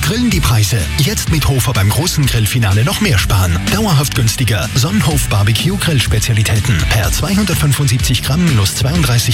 Grillen die Preise. Jetzt mit Hofer beim großen Grillfinale noch mehr sparen. Dauerhaft günstiger. Sonnenhof Barbecue Grillspezialitäten per 275 Gramm minus 32